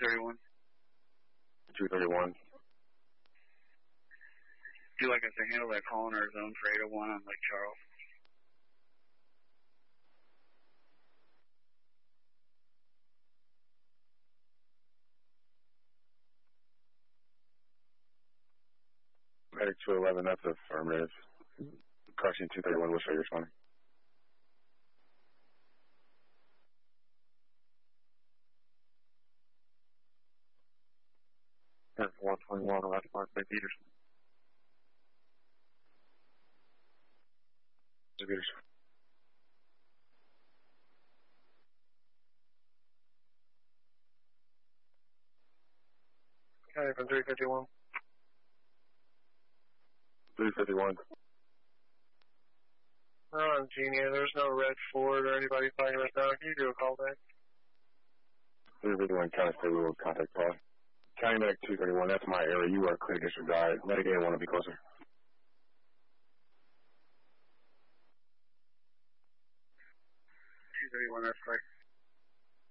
231. 231. Do you like us to handle that call in our zone for 801 on Lake Charles? Medic 211, that's affirmative. Crushing 231, we'll show you responding. That's 121, left mark by Peterson. Peterson. Okay, from 351. 351. Genia, there's no red Ford or anybody flagging us down. Can you do a call back? 351, County State, we will contact call. County Medic 231, that's my area. You are clear, disregard. Medic 801 will be closer. 231, that's correct.